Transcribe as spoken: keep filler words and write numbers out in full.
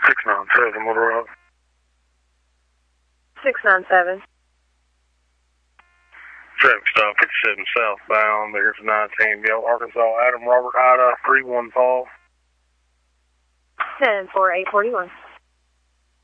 six nine seven, what are up? six nine seven. Traffic stop fifty-seven southbound, here's nineteen, Yellow, Arkansas, Adam Robert Ida, three one five. ten four eight forty-one.